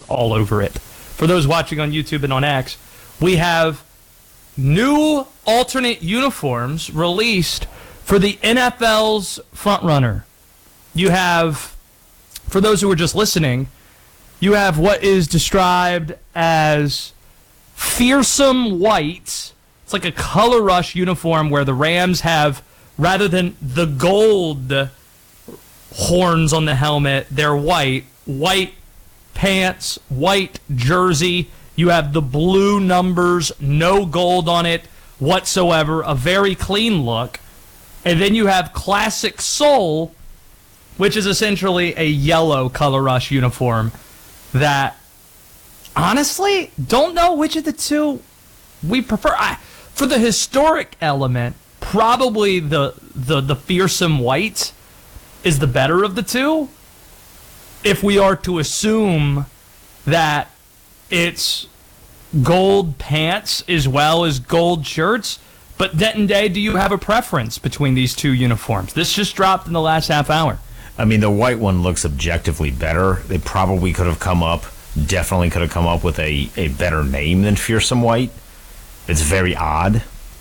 all over it. For those watching on YouTube and on X, we have new alternate uniforms released for the NFL's frontrunner. You have, for those who are just listening, you have what is described as fearsome white. It's like a color rush uniform where the Rams have, rather than the gold horns on the helmet, they're white. White pants, white jersey. You have the blue numbers, no gold on it whatsoever. A very clean look. And then you have Classic Soul, which is essentially a yellow color rush uniform that, honestly, don't know which of the two we prefer. For the historic element, probably the fearsome white is the better of the two. If we are to assume that it's gold pants as well as gold shirts. But Denton Day, do you have a preference between these two uniforms? This just dropped in the last half hour. I mean, the white one looks objectively better. They probably definitely could have come up with a better name than Fearsome White. It's very odd.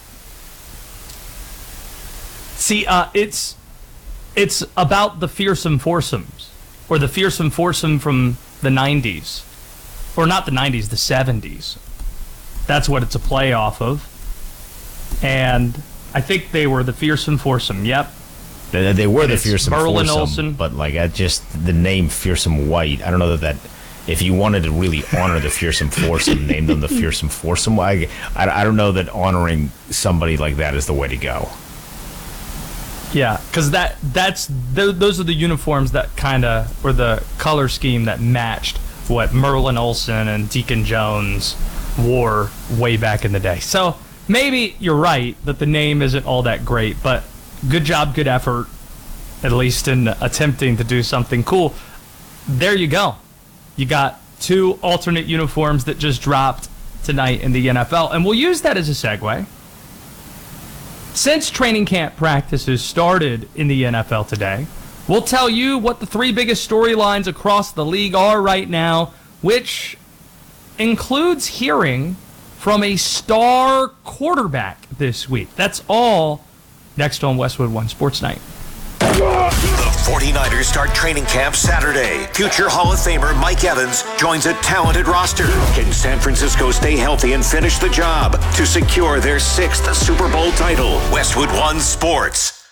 See, it's about the Fearsome Foursomes, or the Fearsome Foursome from the 90s. Or not the 90s, the 70s. That's what it's a play off of. And I think they were the Fearsome Foursome, yep. They were the Fearsome Merlin Foursome, Olsen. But just the name Fearsome White, I don't know that if you wanted to really honor the Fearsome Foursome, name them the Fearsome Foursome. I don't know that honoring somebody like that is the way to go. Yeah, because those are the uniforms that kind of, or the color scheme that matched what Merlin Olsen and Deacon Jones wore way back in the day. So maybe you're right that the name isn't all that great, but good job, good effort, at least in attempting to do something cool. There you go. You got two alternate uniforms that just dropped tonight in the NFL, and we'll use that as a segue. Since training camp practices started in the NFL today, we'll tell you what the three biggest storylines across the league are right now, which includes hearing from a star quarterback this week. That's all next on Westwood One Sports Night. The 49ers start training camp Saturday. Future Hall of Famer Mike Evans joins a talented roster. Can San Francisco stay healthy and finish the job to secure their 6th Super Bowl title? Westwood One Sports.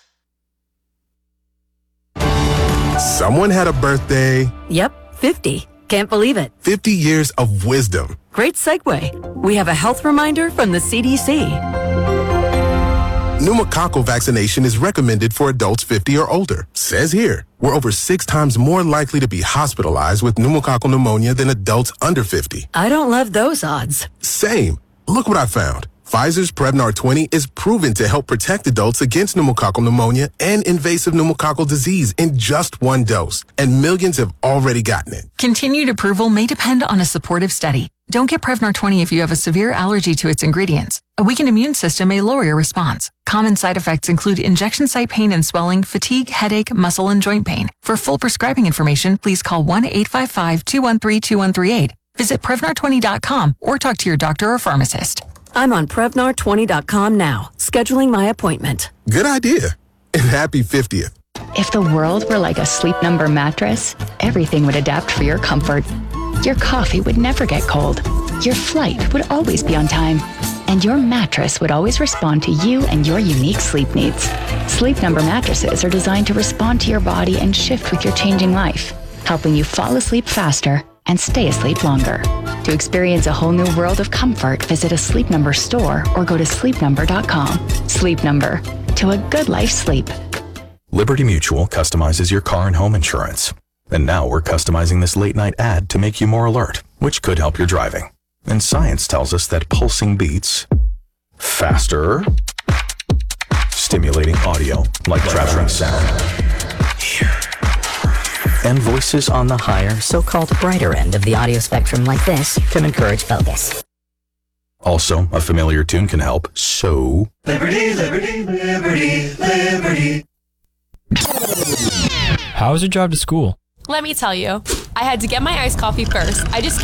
Someone had a birthday. Yep, 50. Can't believe it. 50 years of wisdom. Great segue. We have a health reminder from the CDC. Pneumococcal vaccination is recommended for adults 50 or older. Says here, we're over 6 times more likely to be hospitalized with pneumococcal pneumonia than adults under 50. I don't love those odds. Same. Look what I found. Pfizer's Prevnar 20 is proven to help protect adults against pneumococcal pneumonia and invasive pneumococcal disease in just 1 dose, and millions have already gotten it. Continued approval may depend on a supportive study. Don't get Prevnar 20 if you have a severe allergy to its ingredients. A weakened immune system may lower your response. Common side effects include injection site pain and swelling, fatigue, headache, muscle, and joint pain. For full prescribing information, please call 1-855-213-2138. Visit Prevnar20.com or talk to your doctor or pharmacist. I'm on Prevnar20.com now, scheduling my appointment. Good idea. And happy 50th. If the world were like a Sleep Number mattress, everything would adapt for your comfort. Your coffee would never get cold. Your flight would always be on time. And your mattress would always respond to you and your unique sleep needs. Sleep Number mattresses are designed to respond to your body and shift with your changing life, helping you fall asleep faster and stay asleep longer. To experience a whole new world of comfort, visit a Sleep Number store or go to sleepnumber.com. Sleep Number. To a good life sleep. Liberty Mutual customizes your car and home insurance. And now we're customizing this late night ad to make you more alert, which could help your driving. And science tells us that pulsing beats faster, stimulating audio like traveling sound, and voices on the higher, so-called brighter end of the audio spectrum like this can encourage focus. Also, a familiar tune can help, so... Liberty, liberty, liberty, liberty. How was your drive to school? Let me tell you, I had to get my iced coffee first. I just